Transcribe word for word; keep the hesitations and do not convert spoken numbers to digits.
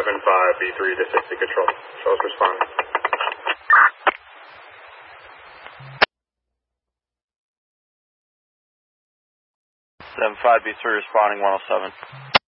seven five B three to sixty control. Show us responding. seven five B three responding one oh seven.